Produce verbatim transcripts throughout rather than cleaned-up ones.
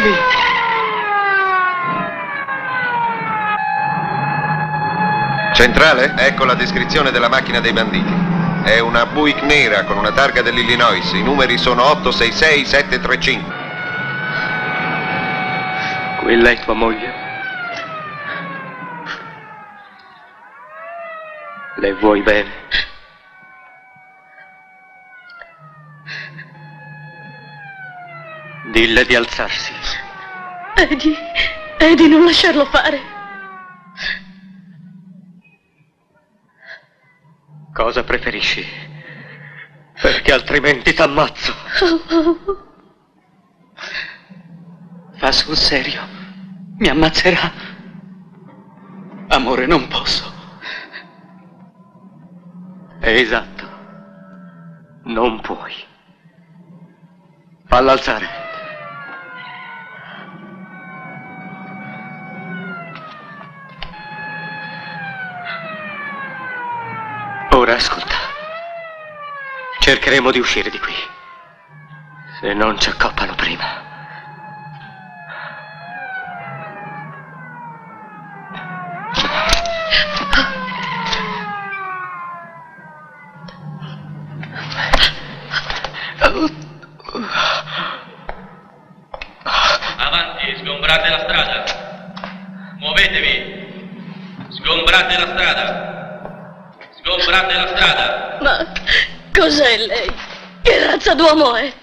dimmi! Centrale? Ecco la descrizione della macchina dei banditi. È una Buick nera con una targa dell'Illinois. I numeri sono otto sei sei sette tre cinque. Quella è tua moglie? Le vuoi bene? Dille di alzarsi. Eddie, Eddie, non lasciarlo fare. Cosa preferisci? Perché altrimenti t'ammazzo. Fa sul serio. Mi ammazzerà. Amore, non posso. Esatto. Non puoi. Falla alzare. Ora ascolta. Cercheremo di uscire di qui. Se non ci accoppano prima. Avanti, sgombrate la strada. Muovetevi. Sgombrate la strada. Sgombrate la strada. Ma cos'è lei? Che razza d'uomo è?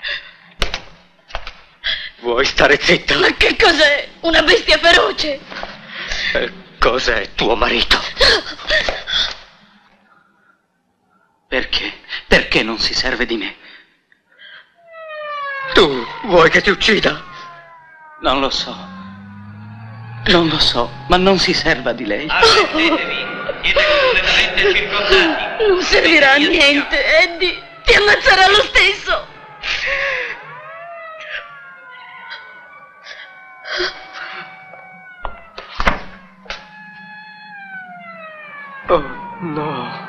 Vuoi stare zitta? Ma che cos'è? Una bestia feroce? E cos'è tuo marito? Perché? Perché non si serve di me? Tu vuoi che ti uccida? Non lo so. Non lo so, ma non si serva di lei. Arrendetevi. Siete completamente circondati. Non servirà a niente, Eddie. Ti ammazzerà lo stesso. Oh, no.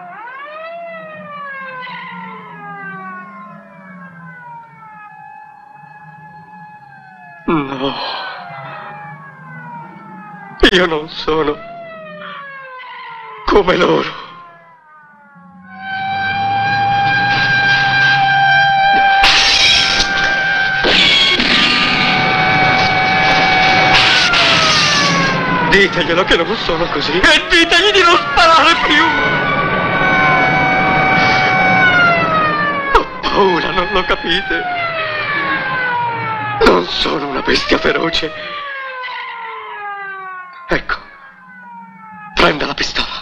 No. Io non sono come loro. Diteglielo che non sono così e ditegli di non sparare più. Ho paura, non lo capite? Non sono una bestia feroce. Ecco, prenda la pistola.